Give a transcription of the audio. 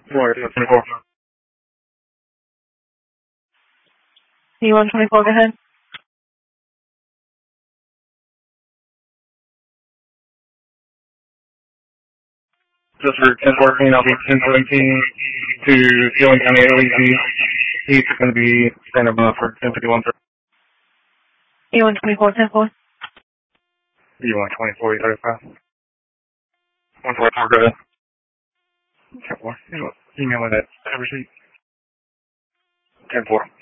Right, 24. E124, go ahead. Just for 1014, I'll be 1017 to Sealing County OEC. He's going to be standing by for 1051. E124, 10-4. E124, E35. 144, go ahead. 10-4. Email me that receipt. 10-4.